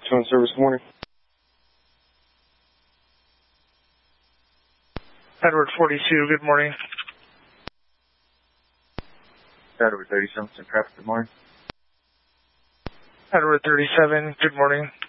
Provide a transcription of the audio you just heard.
Tone service, good morning. Edward 42, good morning. Edward 37, some traffic, good morning. Edward 37, good morning.